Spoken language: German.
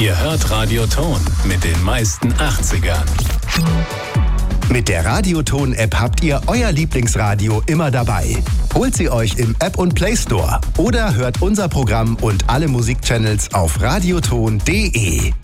Ihr hört Radio Ton mit den meisten 80ern. Mit der Radioton-App habt ihr euer Lieblingsradio immer dabei. Holt sie euch im App- und Play Store oder hört unser Programm und alle Musikchannels auf radioton.de.